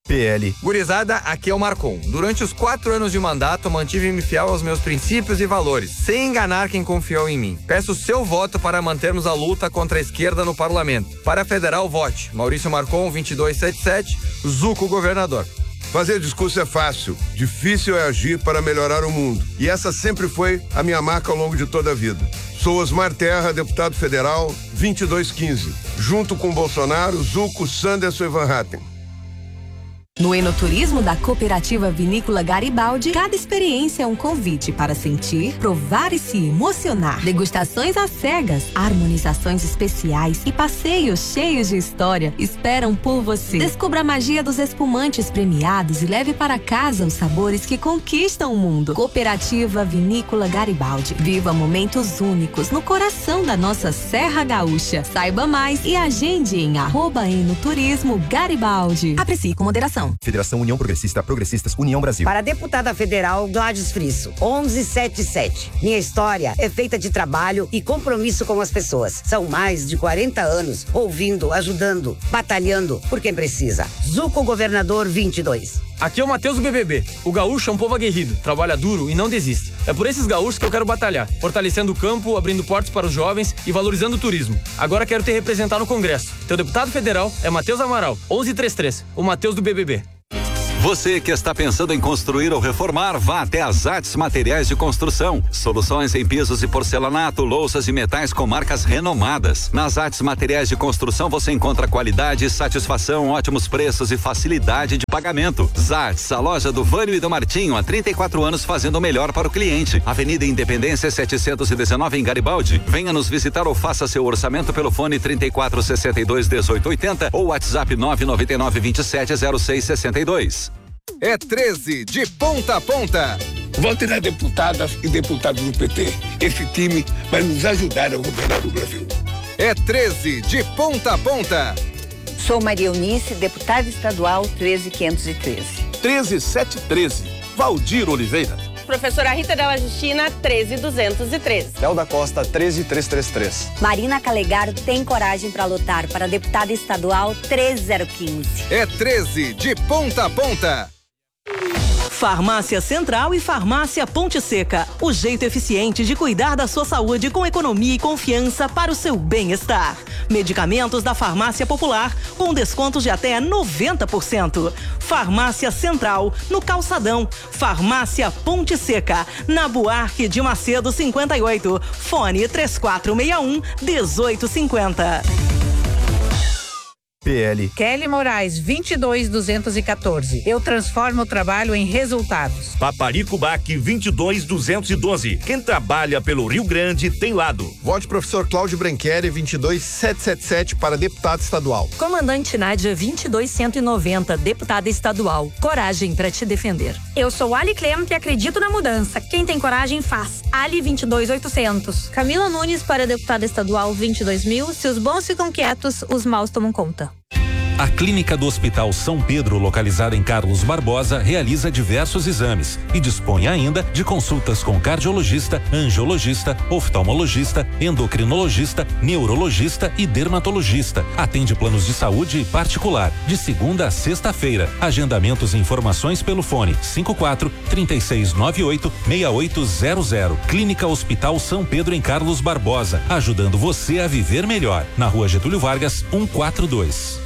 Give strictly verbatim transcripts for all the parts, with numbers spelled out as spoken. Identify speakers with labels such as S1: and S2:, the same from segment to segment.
S1: P L.
S2: Gurizada, aqui é o Marcon. Durante os quatro anos de mandato, mantive-me fiel aos meus princípios e valores, sem enganar quem confiou em mim. Peço seu voto para mantermos a luta contra a esquerda no parlamento. Para a federal, vote Maurício Marcon, vinte e dois setenta e sete, Zuco, governador.
S3: Fazer discurso é fácil, difícil é agir para melhorar o mundo. E essa sempre foi a minha marca ao longo de toda a vida. Sou Osmar Terra, deputado federal, vinte e dois quinze. Junto com Bolsonaro, Zuco, Sanderson e Van Hatten.
S4: No enoturismo da Cooperativa Vinícola Garibaldi, cada experiência é um convite para sentir, provar e se emocionar. Degustações às cegas, harmonizações especiais e passeios cheios de história esperam por você. Descubra a magia dos espumantes premiados e leve para casa os sabores que conquistam o mundo. Cooperativa Vinícola Garibaldi. Viva momentos únicos no coração da nossa Serra Gaúcha. Saiba mais e agende em arroba enoturismo Garibaldi. Aprecie com moderação.
S1: Federação União Progressista, Progressistas, União Brasil.
S5: Para a deputada federal Gladys Frisso, onze setenta e sete. Minha história é feita de trabalho e compromisso com as pessoas. São mais de quarenta anos ouvindo, ajudando, batalhando por quem precisa. Zuco, governador, vinte e dois.
S6: Aqui é o Matheus do B B B. O gaúcho é um povo aguerrido, trabalha duro e não desiste. É por esses gaúchos que eu quero batalhar, fortalecendo o campo, abrindo portas para os jovens e valorizando o turismo. Agora quero te representar no Congresso. Teu deputado federal é Matheus Amaral, onze trinta e três, o Matheus do B B B.
S7: Você que está pensando em construir ou reformar, vá até a Zatz Materiais de Construção. Soluções em pisos e porcelanato, louças e metais com marcas renomadas. Na Zatz Materiais de Construção você encontra qualidade, satisfação, ótimos preços e facilidade de pagamento. Zatz, a loja do Vânio e do Martinho, há trinta e quatro anos fazendo o melhor para o cliente. Avenida Independência setecentos e dezenove em Garibaldi. Venha nos visitar ou faça seu orçamento pelo fone trinta e quatro sessenta e dois dezoito oitenta ou WhatsApp nove nove nove vinte e sete zero seis sessenta e dois.
S8: É treze de ponta a ponta.
S9: Vote nas deputadas e deputados do P T. Esse time vai nos ajudar a governar o Brasil.
S8: É treze de ponta a ponta.
S10: Sou Maria Eunice, deputada estadual treze quinhentos e treze.
S11: treze setecentos e treze. Valdir Oliveira.
S12: Professora Rita Della Justina, treze duzentos e treze.
S13: Léo da Costa, treze trezentos e trinta e três.
S14: Marina Calegaro tem coragem para lutar para deputada estadual treze zero quinze.
S8: É treze de ponta a ponta.
S15: Farmácia Central e Farmácia Ponte Seca. O jeito eficiente de cuidar da sua saúde com economia e confiança para o seu bem-estar. Medicamentos da Farmácia Popular com descontos de até noventa por cento. Farmácia Central, no Calçadão. Farmácia Ponte Seca, na Buarque de Macedo cinquenta e oito. Fone três quatro seis um, um oito cinco zero.
S1: P L.
S16: Kelly Moraes, vinte e dois duzentos e quatorze. Eu transformo o trabalho em resultados.
S17: Paparico Bac, vinte e dois duzentos e doze. Quem trabalha pelo Rio Grande tem lado.
S18: Vote professor Cláudio Branqueri, vinte e dois setecentos e setenta e sete para deputado estadual.
S4: Comandante Nádia, vinte e dois cento e noventa, deputada estadual. Coragem para te defender.
S19: Eu sou Ali Clemente e acredito na mudança. Quem tem coragem faz. Ali vinte e dois oitocentos.
S20: Camila Nunes para deputada estadual vinte e dois mil. Se os bons ficam quietos, os maus tomam conta.
S21: A Clínica do Hospital São Pedro, localizada em Carlos Barbosa, realiza diversos exames e dispõe ainda de consultas com cardiologista, angiologista, oftalmologista, endocrinologista, neurologista e dermatologista. Atende planos de saúde particular, de segunda a sexta-feira. Agendamentos e informações pelo fone cinco quatro, três seis nove oito, seis oito zero zero. Clínica Hospital São Pedro em Carlos Barbosa, ajudando você a viver melhor. Na Rua Getúlio Vargas, cento e quarenta e dois.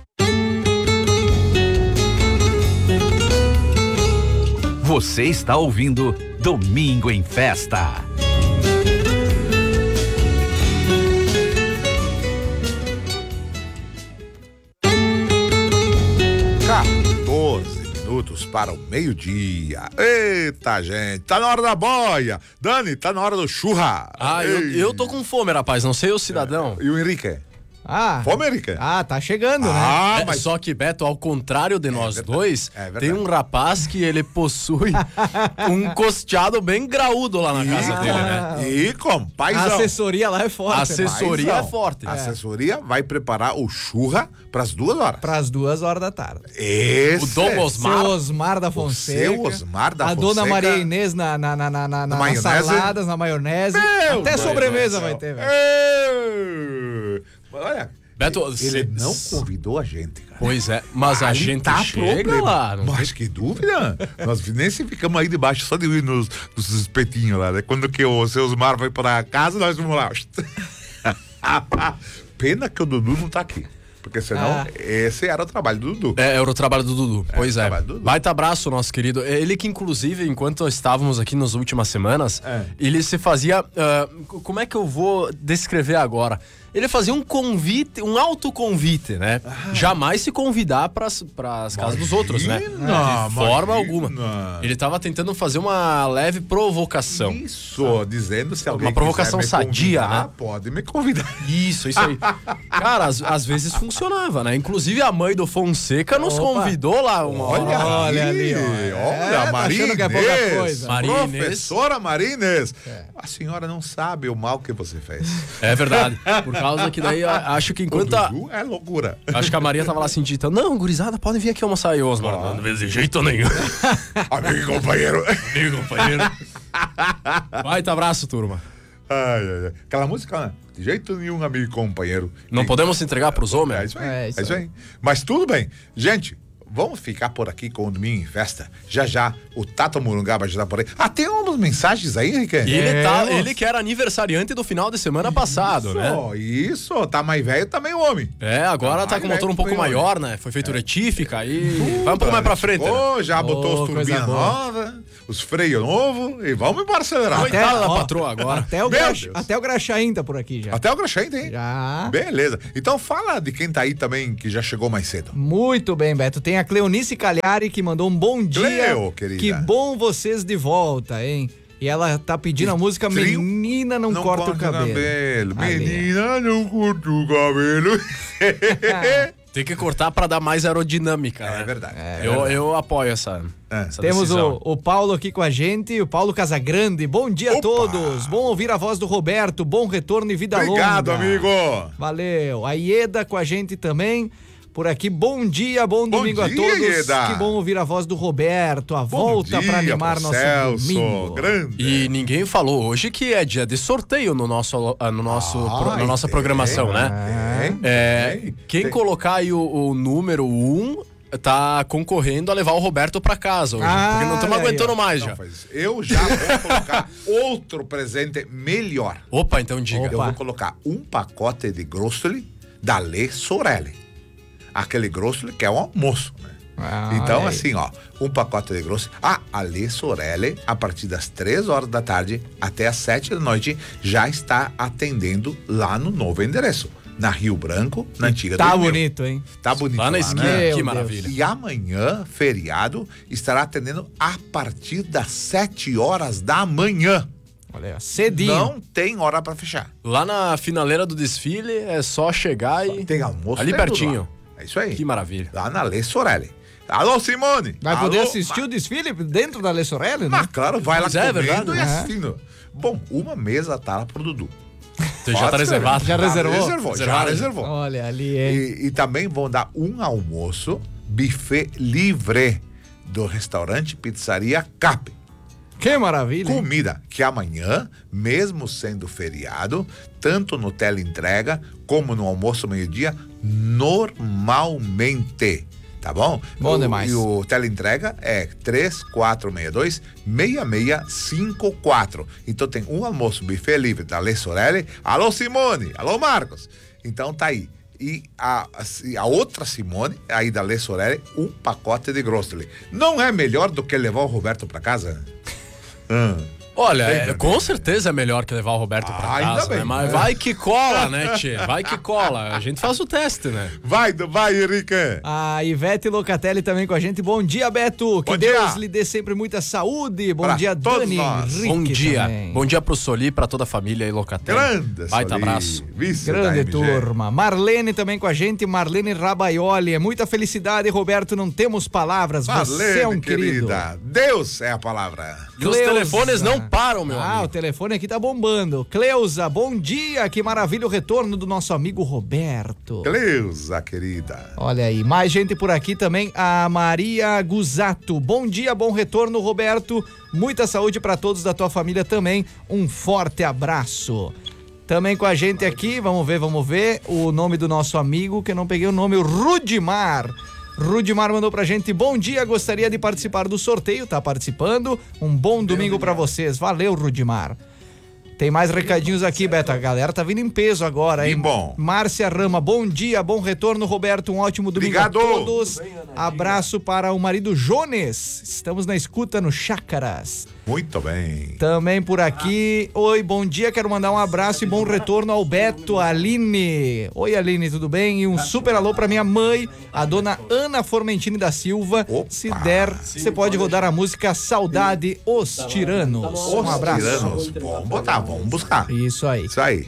S22: Você está ouvindo Domingo em Festa.
S23: quatorze minutos para o meio-dia. Eita, gente, tá na hora da boia. Dani, tá na hora do churra.
S6: Ah, eu, eu tô com fome, rapaz, não sei o cidadão.
S23: É. E o Henrique?
S24: Ah,
S23: fome, Henrique?
S24: Ah, tá chegando,
S6: ah,
S24: né?
S6: É, mas... Só que, Beto, ao contrário de nós
S23: é
S6: dois,
S23: é
S6: tem um rapaz que ele possui um costeado bem graúdo lá na
S23: e,
S6: casa dele, né?
S23: E com paizão.
S24: A assessoria lá é forte.
S6: A assessoria
S23: paizão.
S6: é forte.
S23: A assessoria é. vai preparar o churra pras duas horas.
S24: Pras duas horas da tarde.
S23: Esse. O Dom
S24: Osmar. Seu Osmar da Fonseca.
S23: Seu Osmar da
S24: a
S23: Fonseca.
S24: A dona Maria Inês na, na, na, na, na, na nas saladas, na maionese. Meu Até sobremesa vai ter, velho.
S23: Olha...
S2: Beto,
S23: ele
S2: se,
S23: não convidou a gente, cara.
S2: Pois é, mas a
S23: aí
S2: gente
S23: tá
S2: chega
S23: problema.
S2: lá. Não
S23: mas
S2: tem...
S23: que dúvida. Nós nem se ficamos aí debaixo só de ir nos, nos espetinhos lá, né? Quando que o seu Osmar foi pra casa, nós vamos lá. Pena que o Dudu não tá aqui. Porque senão, ah. esse era o trabalho do Dudu.
S2: É, era o trabalho do Dudu. É, pois é. Dudu. Baita abraço, nosso querido. Ele que, inclusive, enquanto estávamos aqui nas últimas semanas, é. ele se fazia... Uh, como é que eu vou descrever agora? Ele fazia um convite, um autoconvite, né? Ah. Jamais se convidar para as casas dos outros, né?
S23: Não,
S2: de forma alguma. Ele estava tentando fazer uma leve provocação.
S23: Isso, ah. dizendo se alguém
S2: uma provocação sadia,
S23: convidar,
S2: né?
S23: Pode me convidar.
S2: Isso, isso aí. Cara, às, às vezes funcionava, né? Inclusive a mãe do Fonseca nos Opa. convidou lá uma
S23: Olha,
S2: hora.
S23: Olha ali, olha, é, Maria Inês, é coisa. Maria professora Maria Inês. É. A senhora não sabe o mal que você fez.
S2: É verdade. Por causa que daí acho que enquanto a...
S23: é loucura.
S2: Acho que a Maria tava lá assim digitando, não, gurizada, podem vir aqui almoçar aí, Osmar. Ah. Não, de jeito nenhum.
S23: Amigo e companheiro.
S2: Amigo e companheiro. Baita abraço, turma.
S23: Ai, ai, ai. Aquela música, né? De jeito nenhum, amigo e companheiro.
S2: Não e... podemos se entregar pros homens?
S23: É isso aí. É isso, é isso aí. aí. Mas tudo bem. Gente, vamos ficar por aqui com o Domingo em Festa. Já já, o Tato Murungaba já tá por aí. Ah, tem umas mensagens aí, Henrique?
S2: Ele, é, tá, ele que era aniversariante do final de semana isso, passado, né?
S23: Isso, tá mais velho também o homem.
S2: É, agora tá, tá com o motor um pouco maior, né? Foi feito é. retífica e Puta, vai um pouco mais pra frente.
S23: Oh,
S2: né?
S23: Já botou oh, os turbinas novas, os freios novos e vamos embora acelerar.
S2: Coitada da patroa agora.
S24: Até o, Graxa, até o Graxaim tá por aqui já.
S23: Até o Graxaim tem?
S24: Já.
S23: Beleza. Então fala de quem tá aí também, que já chegou mais cedo.
S24: Muito bem, Beto. Tem a Cleonice Calhari que mandou um bom dia.
S23: Cleo, querida.
S24: Que bom vocês de volta, hein? E ela tá pedindo a música Trio? Menina Não, não Corta, corta o Cabelo.
S23: cabelo. Menina Não Corta o Cabelo.
S2: Tem que cortar pra dar mais aerodinâmica.
S23: É
S2: né?
S23: verdade.
S2: É, eu, verdade. eu apoio essa, é. essa
S24: Temos
S2: decisão.
S24: o, o Paulo aqui com a gente, o Paulo Casagrande. Bom dia Opa. a todos. Bom ouvir a voz do Roberto. Bom retorno e vida
S23: Obrigado,
S24: longa.
S23: Obrigado, amigo.
S24: Valeu. A Ieda com a gente também. Por aqui, bom dia, bom, bom domingo dia, a todos. Ieda. Que bom ouvir a voz do Roberto, a bom volta para animar nosso
S23: Celso,
S24: domingo.
S23: Grande.
S2: E ninguém falou hoje que é dia de sorteio no nosso, no nosso, ah, pro, na nossa tem, programação, tem, né?
S23: Tem,
S2: é,
S23: tem,
S2: quem tem. colocar aí o, o número um tá concorrendo a levar o Roberto pra casa hoje, ah, porque não estamos aguentando mais não, já.
S23: Eu já vou colocar outro presente melhor.
S2: Opa, então diga.
S23: Opa. Eu vou colocar um pacote de Grosoli da Lê Sorelli. Aquele Grosoli que é um almoço, né? Ah, então, é. assim, ó, um pacote de Grosoli. Ah, a Lê Sorelli, a partir das três horas da tarde até as sete da noite, já está atendendo lá no novo endereço. Na Rio Branco, na antiga
S24: Tá bonito, hein?
S23: Tá bonito.
S2: Lá na esquina, né? Que
S23: maravilha. E amanhã, feriado, estará atendendo a partir das sete horas da manhã.
S24: Olha, cedinho.
S23: Não tem hora pra fechar.
S2: Lá na finaleira do desfile é só chegar só e...
S23: Tem almoço
S2: ali pertinho.
S23: É isso aí.
S2: Que maravilha.
S23: Lá na Lê Sorelli. Alô, Simone.
S24: Vai
S23: Alô,
S24: poder assistir ma... o desfile dentro da Lê Sorelli, né?
S23: Mas claro, vai
S2: Mas
S23: lá
S2: é,
S23: comendo
S2: verdade,
S23: e assistindo. Bom, uma mesa tá lá pro Dudu.
S2: Você já tá reservado?
S24: Já reservou?
S23: Já reservou, já reservou.
S24: Olha ali, hein?
S23: E, e também vão dar um almoço, buffet livre, do restaurante Pizzaria Cap.
S24: Que maravilha.
S23: Comida, hein? Que amanhã, mesmo sendo feriado, tanto no teleentrega como no almoço meio-dia, normalmente. Tá bom?
S24: Bom
S23: o,
S24: demais.
S23: E o teleentrega é três quatro seis dois, seis seis cinco quatro. Então tem um almoço buffet livre da Lê Sorelli. Alô, Simone. Alô, Marcos. Então tá aí. E a, a outra Simone, aí da Lê Sorelli, um pacote de Grosoli. Não é melhor do que levar o Roberto pra casa? hum.
S2: Olha, é, com certeza é melhor que levar o Roberto ah, pra casa, bem, né? Mas é. vai que cola, né, tchê? Vai que cola. A gente faz o teste, né?
S23: Vai, vai, Henrique.
S24: A Ivete Locatelli também com a gente. Bom dia, Beto. Que
S23: Bom
S24: Deus
S23: dia.
S24: lhe dê sempre muita saúde. Bom
S23: pra
S24: dia, Dani Henrique.
S2: Bom dia.
S24: Também.
S2: Bom dia pro Soli, pra toda a família aí, Locatelli.
S23: Grande,
S2: Baita
S23: Soli.
S2: abraço.
S23: Vice
S24: Grande turma. Marlene também com a gente. Marlene Rabaioli. É muita felicidade, Roberto. Não temos palavras.
S23: Marlene,
S24: Você é um
S23: querida.
S24: querido.
S23: Deus é a palavra.
S2: E os telefones não param, meu
S24: ah,
S2: amigo.
S24: Ah, o telefone aqui tá bombando. Cleusa, bom dia. Que maravilha o retorno do nosso amigo Roberto.
S23: Cleusa, querida.
S24: Olha aí, mais gente por aqui também. A Maria Guzato. Bom dia, bom retorno, Roberto. Muita saúde para todos da tua família também. Um forte abraço. Também com a gente aqui, vamos ver, vamos ver, o nome do nosso amigo, que eu não peguei o nome, o Rudimar. Rudimar mandou pra gente, bom dia, gostaria de participar do sorteio, tá participando, um bom domingo pra vocês, valeu Rudimar. Tem mais recadinhos aqui, Beto, a galera tá vindo em peso agora, hein?
S23: Que bom.
S24: Márcia Rama, bom dia, bom retorno, Roberto, um ótimo domingo
S23: Obrigado.
S24: a todos. Bem, abraço para o marido Jones, estamos na escuta no Chácaras.
S23: Muito bem.
S24: Também por aqui, oi, bom dia, quero mandar um abraço e bom retorno ao Beto, a Aline. Oi, Aline, tudo bem? E um super alô pra minha mãe, a dona Ana Formentini da Silva. Opa. Se der, você pode rodar a música Saudade, Os Tiranos. Um abraço.
S23: Tiranos. Vamos botar, vamos buscar.
S24: Isso aí.
S23: Isso aí.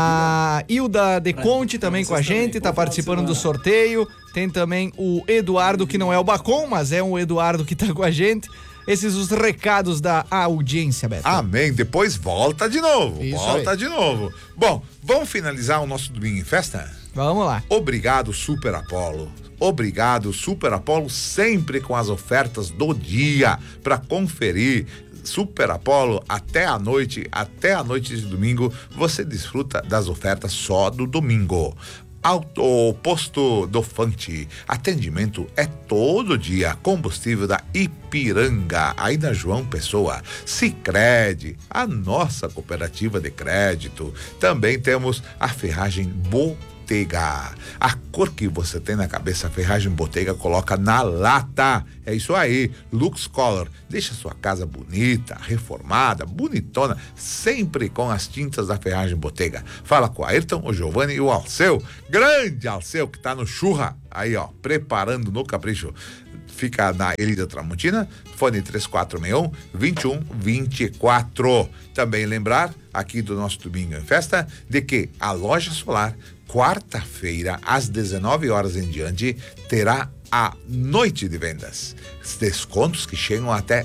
S24: A Hilda De Conte também com a gente, tá participando do sorteio. Tem também o Eduardo, que não é o Bacon, mas é um Eduardo que tá com a gente. Esses os recados da audiência, Beto.
S23: Amém. Depois volta de novo.
S24: Isso
S23: volta
S24: aí.
S23: de novo. Bom, vamos finalizar o nosso domingo em festa?
S24: Vamos lá.
S23: Obrigado, Super Apollo. Obrigado, Super Apollo, sempre com as ofertas do dia para conferir. Super Apollo, até a noite, até a noite de domingo, você desfruta das ofertas só do domingo. Auto Posto do Fante, atendimento é todo dia, combustível da Ipiranga, aí da João Pessoa. Sicredi, a nossa cooperativa de crédito. Também temos a Ferragem Bottega. A cor que você tem na cabeça, a Ferragem Bottega coloca na lata. É isso aí, Lux Color. Deixa sua casa bonita, reformada, bonitona, sempre com as tintas da Ferragem Bottega. Fala com o Ayrton, o Giovanni e o Alceu. Grande Alceu, que tá no churra. Aí, ó, preparando no capricho. Fica na Elida Tramontina, fone três quatro seis um, dois um dois quatro. Também lembrar, aqui do nosso domingo em festa, de que a Loja Solar, quarta-feira, às dezenove horas em diante, terá a noite de vendas. Descontos que chegam até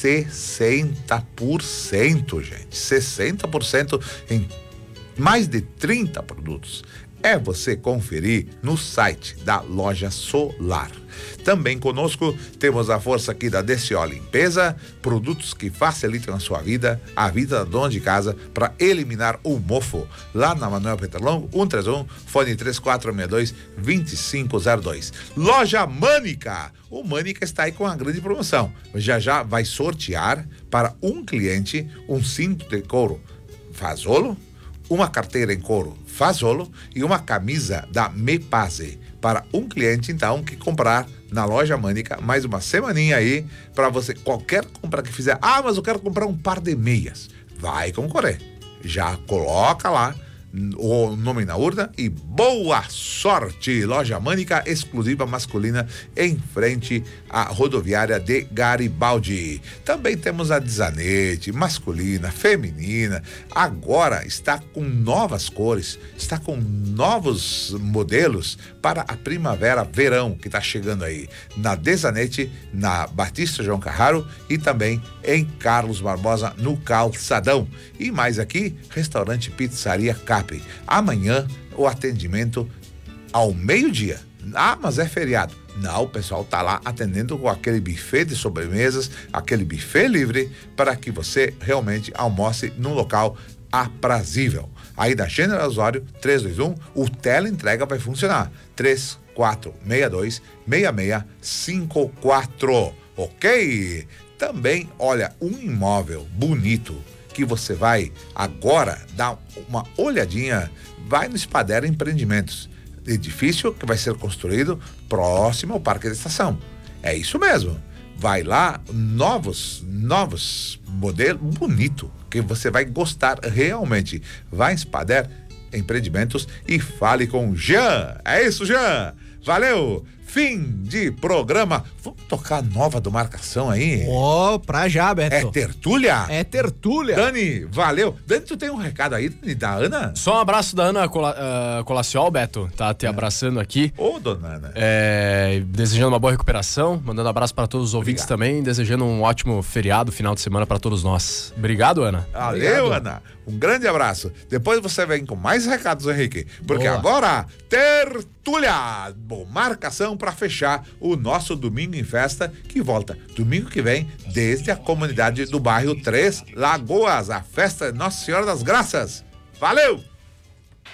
S23: sessenta por cento, gente. sessenta por cento em mais de trinta produtos. É você conferir no site da Loja Solar. Também conosco temos a força aqui da D C O Limpeza, produtos que facilitam a sua vida, a vida da dona de casa, para eliminar o mofo. Lá na Manuel Peterlongo, cento e trinta e um, fone três quatro seis dois, dois cinco zero dois. Loja Mânica. O Mânica está aí com uma grande promoção. Já já vai sortear para um cliente um cinto de couro Fazolo, uma carteira em couro Fazolo e uma camisa da Mepase para um cliente, então, que comprar na Loja Mânica mais uma semaninha aí para você, qualquer compra que fizer. Ah, mas eu quero comprar um par de meias. Vai concorrer. Já coloca lá o nome na urna e boa sorte. Loja Mânica, exclusiva masculina, em frente à rodoviária de Garibaldi. Também temos a Dzanete, masculina, feminina. Agora está com novas cores, está com novos modelos para a primavera-verão que está chegando aí. Na Dzanete, na Batista João Carraro e também em Carlos Barbosa, no Calçadão. E mais aqui, restaurante Pizzaria Cap. Amanhã o atendimento ao meio-dia. Ah, mas é feriado. Não, o pessoal tá lá atendendo com aquele buffet de sobremesas, aquele buffet livre, para que você realmente almoce num local aprazível. Aí da General Osório, trezentos e vinte e um, o teleentrega vai funcionar. três quatro seis dois, seis seis cinco quatro. Ok? Também, olha, um imóvel bonito que você vai agora dar uma olhadinha, vai no Espadera Empreendimentos, edifício que vai ser construído próximo ao Parque da Estação. É isso mesmo. Vai lá, novos, novos modelos, bonito, que você vai gostar realmente. Vai em Espadera Empreendimentos e fale com o Jean. É isso, Jean. Valeu. Fim de programa. Vamos tocar a nova do Marcação aí?
S24: Ó, oh, pra já, Beto.
S23: É tertúlia?
S24: É tertúlia.
S23: Dani, valeu. Dani, tu tem um recado aí, Dani, da Ana?
S2: Só um abraço da Ana Cola, uh, Colaciol, Beto. Tá te é. abraçando aqui.
S23: Ô, dona Ana.
S2: É, desejando uma boa recuperação. Mandando abraço para todos os ouvintes Obrigado. também. Desejando um ótimo feriado, final de semana para todos nós. Obrigado, Ana.
S23: Valeu, Obrigado. Ana. Um grande abraço. Depois você vem com mais recados, Henrique. Porque
S24: Boa.
S23: agora, tertúlia. Bom, Marcação para fechar o nosso Domingo em Festa, que volta domingo que vem, desde a comunidade do bairro Três Lagoas, a festa de Nossa Senhora das Graças. Valeu!